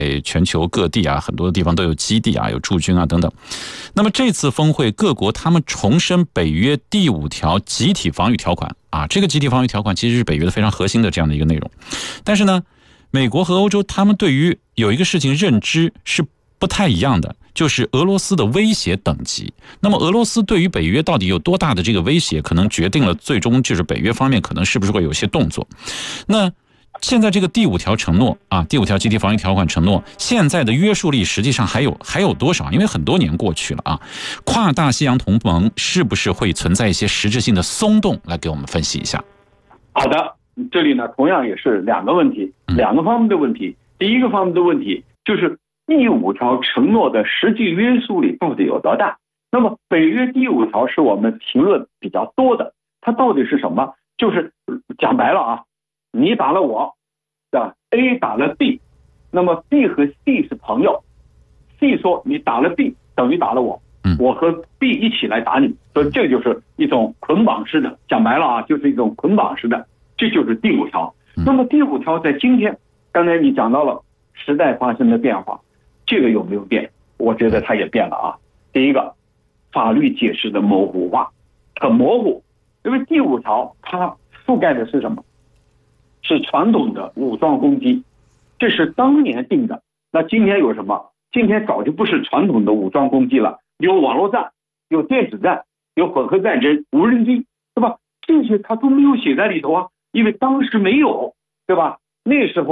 全球各地啊，很多地方都有基地啊，有驻军啊等等。那么这次峰会，各国他们重申北约第5条集体防御条款啊，这个集体防御条款其实是北约的非常核心的这样的一个内容。但是呢，美国和欧洲他们对于有一个事情认知是不太一样的，就是俄罗斯的威胁等级。那么俄罗斯对于北约到底有多大的这个威胁，可能决定了最终就是北约方面可能是不是会有些动作。那现在这个第5条承诺啊，第5条集体防御条款承诺，现在的约束力实际上还有多少？因为很多年过去了啊，跨大西洋同盟是不是会存在一些实质性的松动？来给我们分析一下。 好的，这里呢同样也是2个问题，2个方面的问题。第一个方面的问题就是第5条承诺的实际约束力到底有多大？那么北约第5条是我们评论比较多的，它到底是什么？就是讲白了啊，你打了我，对吧 ？A 打了 B， 那么 B 和 C 是朋友 ，C 说你打了 B 等于打了我，我和 B 一起来打你，所以这就是一种捆绑式的，讲白了啊，就是一种捆绑式的，这就是第5条。那么第5条在今天，刚才你讲到了时代发生的变化，这个有没有变？我觉得它也变了啊。第一个，法律解释的模糊化，很模糊，因为第5条它覆盖的是什么？是传统的武装攻击，这是当年定的。那今天有什么？今天早就不是传统的武装攻击了，有网络战，有电子战，有混合战争，无人机，对吧？这些它都没有写在里头啊，因为当时没有，对吧？那时候